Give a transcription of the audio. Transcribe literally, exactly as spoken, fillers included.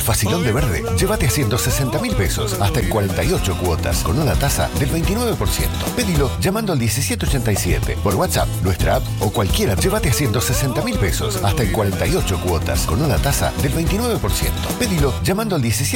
facilón de verde, llévate a ciento sesenta mil pesos, hasta en cuarenta y ocho cuotas, con una tasa del veintinueve por ciento. Pedilo llamando al diecisiete ochenta y siete, por WhatsApp, nuestra app o cualquiera. Llévate a ciento sesenta mil pesos, hasta en cuarenta y ocho cuotas, con una tasa del veintinueve por ciento. Pedilo llamando al diecisiete